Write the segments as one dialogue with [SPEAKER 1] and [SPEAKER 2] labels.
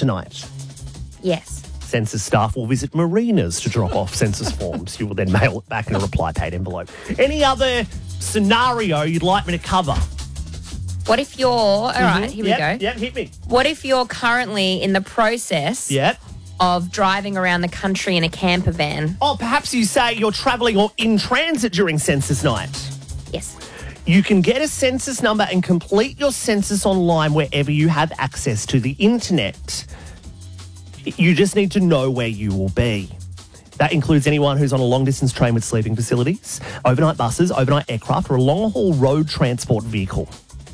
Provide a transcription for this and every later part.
[SPEAKER 1] tonight.
[SPEAKER 2] Yes.
[SPEAKER 1] Census staff will visit marinas to drop off census forms. You will then mail it back in a reply paid envelope. Any other scenario you'd like me to cover?
[SPEAKER 2] What if you're... All right, here we go.
[SPEAKER 1] Yep, hit me.
[SPEAKER 2] What if you're currently in the process of driving around the country in a camper van?
[SPEAKER 1] Oh, perhaps you say you're travelling or in transit during census night.
[SPEAKER 2] Yes.
[SPEAKER 1] You can get a census number and complete your census online wherever you have access to the internet. You just need to know where you will be. That includes anyone who's on a long-distance train with sleeping facilities, overnight buses, overnight aircraft, or a long-haul road transport vehicle.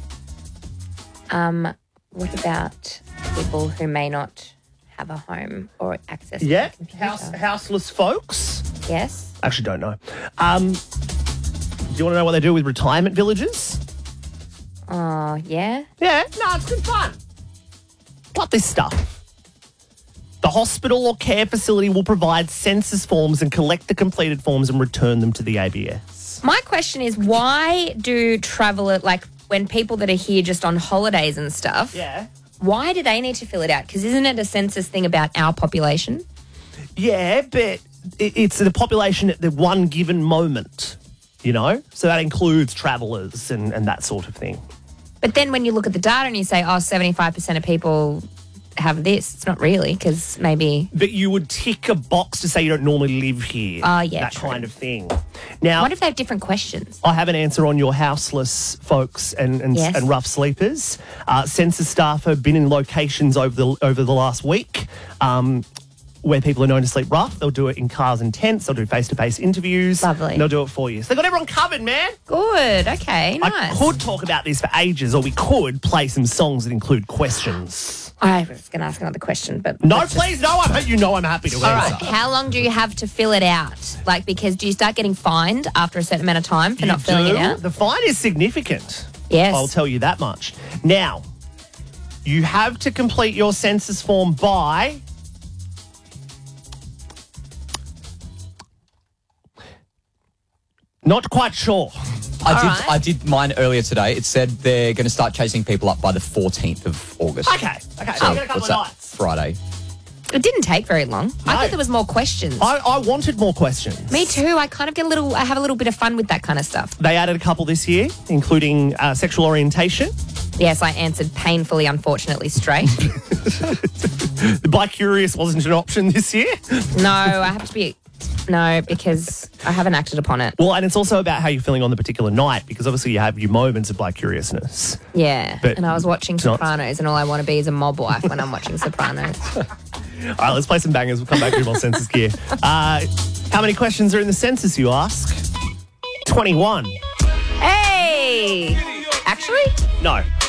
[SPEAKER 2] What about people who may not have a home or access to a computer?
[SPEAKER 1] Houseless folks.
[SPEAKER 2] Yes.
[SPEAKER 1] Actually, don't know. Do you want to know what they do with retirement villages?
[SPEAKER 2] Oh, yeah?
[SPEAKER 1] Yeah, no, it's good fun. Got this stuff. The hospital or care facility will provide census forms and collect the completed forms and return them to the ABS.
[SPEAKER 2] My question is, why do travellers, like when people that are here just on holidays and stuff, why do they need to fill it out? Because isn't it a census thing about our population?
[SPEAKER 1] Yeah, but it's the population at the one given moment, you know? So that includes travellers and that sort of thing.
[SPEAKER 2] But then when you look at the data and you say, 75% of people have this, it's not really, because maybe...
[SPEAKER 1] But you would tick a box to say you don't normally live here.
[SPEAKER 2] Oh, yeah,
[SPEAKER 1] That
[SPEAKER 2] true.
[SPEAKER 1] kind of thing. Now,
[SPEAKER 2] what if they have different questions?
[SPEAKER 1] I have an answer on your houseless folks and rough sleepers. Census staff have been in locations over the last week where people are known to sleep rough. They'll do it in cars and tents. They'll do face-to-face interviews.
[SPEAKER 2] Lovely.
[SPEAKER 1] They'll do it for you. So they've got everyone covered, man.
[SPEAKER 2] Good. Okay, nice.
[SPEAKER 1] I could talk about this for ages, or we could play some songs that include questions.
[SPEAKER 2] I was going to ask another question, but...
[SPEAKER 1] No, please, no. I'm happy to answer.
[SPEAKER 2] All right. How long do you have to fill it out? Like, because do you start getting fined after a certain amount of time for not filling it out?
[SPEAKER 1] The fine is significant.
[SPEAKER 2] Yes.
[SPEAKER 1] I'll tell you that much. Now, you have to complete your census form by... Not quite sure.
[SPEAKER 3] I did mine earlier today. It said they're going to start chasing people up by the 14th of August.
[SPEAKER 1] Okay. So you get a couple
[SPEAKER 3] what's
[SPEAKER 1] of
[SPEAKER 3] that?
[SPEAKER 1] nights.
[SPEAKER 3] Friday.
[SPEAKER 2] It didn't take very long. I thought there was more questions.
[SPEAKER 1] I wanted more questions.
[SPEAKER 2] Me too. I kind of I have a little bit of fun with that kind of stuff.
[SPEAKER 1] They added a couple this year, including sexual orientation.
[SPEAKER 2] Yes, I answered painfully, unfortunately, straight.
[SPEAKER 1] Bi-curious wasn't an option this year.
[SPEAKER 2] No, I have to be... No, because I haven't acted upon it.
[SPEAKER 1] Well, and it's also about how you're feeling on the particular night, because obviously you have your moments of bi-curiousness.
[SPEAKER 2] Yeah,
[SPEAKER 1] But
[SPEAKER 2] and I was watching
[SPEAKER 1] it's not-
[SPEAKER 2] Sopranos, and all I want to be is a mob wife when I'm watching Sopranos.
[SPEAKER 1] All right, let's play some bangers. We'll come back to more census gear. How many questions are in the census, you ask? 21.
[SPEAKER 2] Hey! Actually?
[SPEAKER 1] No.